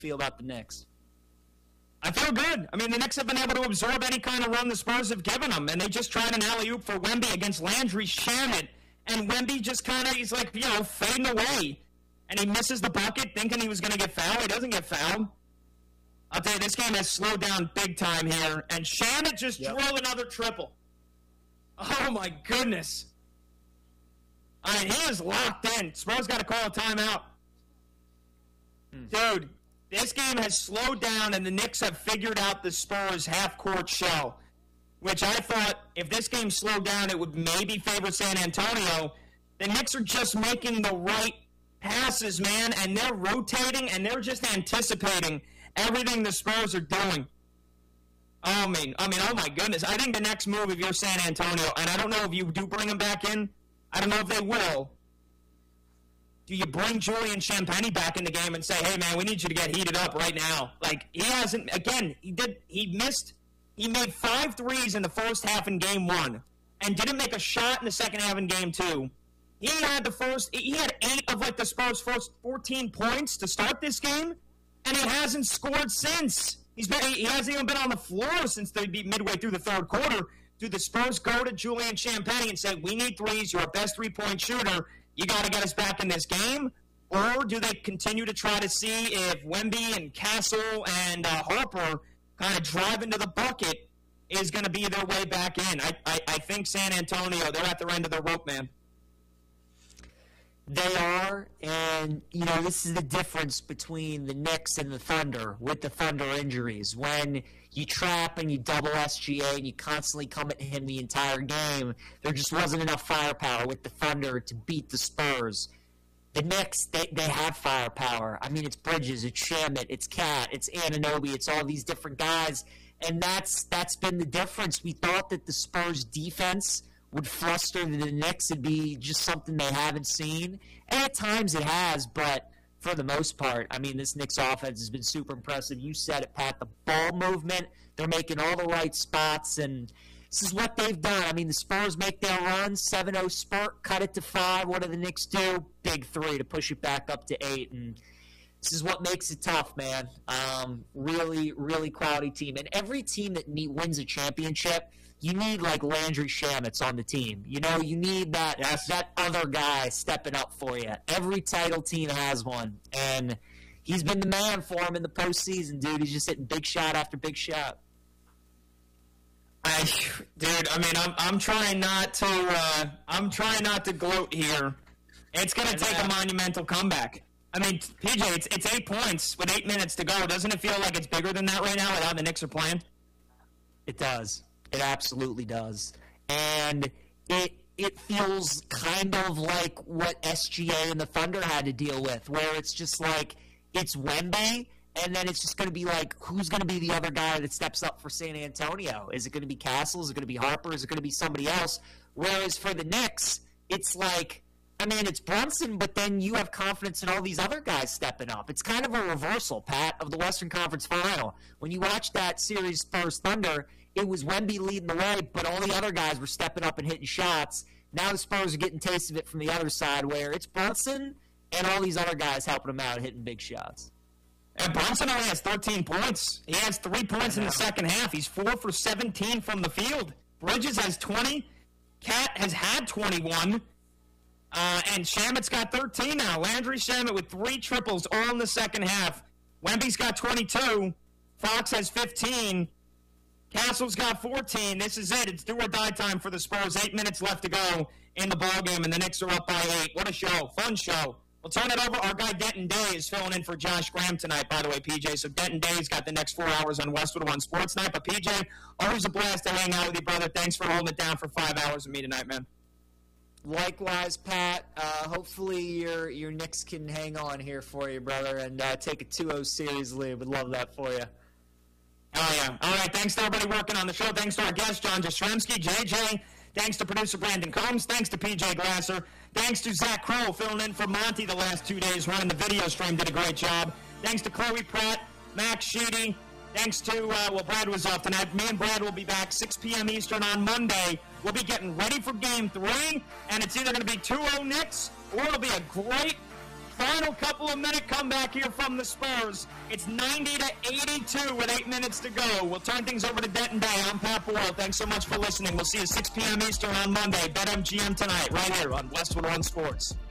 feel about the Knicks? I feel good. I mean, the Knicks have been able to absorb any kind of run the Spurs have given them, and they just tried an alley-oop for Wemby against Landry Shamet, and Wemby just kind of, he's like, fading away, and he misses the bucket thinking he was going to get fouled. He doesn't get fouled. I'll tell you, this game has slowed down big time here, and Shamet just drilled another triple. Oh, my goodness. I mean, he is locked in. Spurs got to call a timeout. Dude, this game has slowed down, and the Knicks have figured out the Spurs half-court shell, which I thought if this game slowed down, it would maybe favor San Antonio. The Knicks are just making the right passes, man, and they're rotating, and they're just anticipating everything the Spurs are doing. Oh my goodness. I think the next move, if you're San Antonio, and I don't know if you do bring him back in, I don't know if they will. Do you bring Julian Champagnie back in the game and say, hey, man, we need you to get heated up right now? Like, he hasn't, again, he made 5 threes in the first half in game 1 and didn't make a shot in the second half in game 2. He had 8 of, like, the Spurs' first 14 points to start this game, and he hasn't scored since. He hasn't even been on the floor since they beat midway through the third quarter. Do the Spurs go to Julian Champagnie and say, we need threes, you're our best three-point shooter, you got to get us back in this game? Or do they continue to try to see if Wemby and Castle and Harper kind of drive into the bucket is going to be their way back in? I think San Antonio, they're at their end of their rope, man. They are, and, this is the difference between the Knicks and the Thunder with the Thunder injuries. When you trap and you double SGA and you constantly come at him the entire game, there just wasn't enough firepower with the Thunder to beat the Spurs. The Knicks, they have firepower. I mean, it's Bridges, it's Shamet, it's Cat, it's Anunoby, it's all these different guys, and that's been the difference. We thought that the Spurs' defense would fluster the Knicks. It'd be just something they haven't seen. And at times it has, but for the most part, I mean, this Knicks offense has been super impressive. You said it, Pat, the ball movement, they're making all the right spots, and this is what they've done. I mean, the Spurs make their run, 7-0 spurt, cut it to 5. What do the Knicks do? Big 3 to push it back up to 8, and this is what makes it tough, man. Really, really quality team. And every team that wins a championship, you need, like, Landry Shamet's on the team. You need that other guy stepping up for you. Every title team has one. And he's been the man for him in the postseason, dude. He's just hitting big shot after big shot. I'm trying not to gloat here. It's going to take a monumental comeback. I mean, PJ, it's 8 points with 8 minutes to go. Doesn't it feel like it's bigger than that right now with how the Knicks are playing? It does. It absolutely does. And it feels kind of like what SGA and the Thunder had to deal with, where it's just like it's Wemby, and then it's just going to be like, who's going to be the other guy that steps up for San Antonio? Is it going to be Castle? Is it going to be Harper? Is it going to be somebody else? Whereas for the Knicks, it's like, I mean, it's Brunson, but then you have confidence in all these other guys stepping up. It's kind of a reversal, Pat, of the Western Conference Final. When you watch that series Spurs-Thunder, it was Wemby leading the way, but all the other guys were stepping up and hitting shots. Now the Spurs are getting taste of it from the other side, where it's Brunson and all these other guys helping them out, hitting big shots. And Brunson only has 13 points. He has 3 points in the second half. He's 4 for 17 from the field. Bridges has 20. Cat has had 21. And Shamet's got 13 now. Landry Shamet with 3 triples all in the second half. Wemby's got 22. Fox has 15. Castle's got 14. This is it. It's do or die time for the Spurs. 8 minutes left to go in the ballgame, and the Knicks are up by 8. What a show. Fun show. We'll turn it over. Our guy Denton Day is filling in for Josh Graham tonight, by the way, PJ. So Denton Day's got the next 4 hours on Westwood One Sports Night. But PJ, always a blast to hang out with you, brother. Thanks for holding it down for 5 hours with me tonight, man. Likewise, Pat. Hopefully your Knicks can hang on here for you, brother, and take a 2-0 series lead. Would love that for you. Oh, yeah. All right, thanks to everybody working on the show. Thanks to our guest, John Jastrzemski, JJ. Thanks to producer Brandon Combs. Thanks to PJ Glasser. Thanks to Zach Kroll filling in for Monty the last 2 days, running the video stream. Did a great job. Thanks to Chloe Pratt, Max Sheedy. Thanks to, Brad was off tonight. Me and Brad will be back 6 p.m. Eastern on Monday. We'll be getting ready for Game 3, and it's either going to be 2-0 Knicks, or it'll be a great Final couple of minute comeback here from the Spurs. It's 90-82 with 8 minutes to go. We'll turn things over to Denton Bay. I'm Pat Boyle. Thanks so much for listening. We'll see you 6 p.m. Eastern on Monday. BetMGM tonight, right here on Westwood One Sports.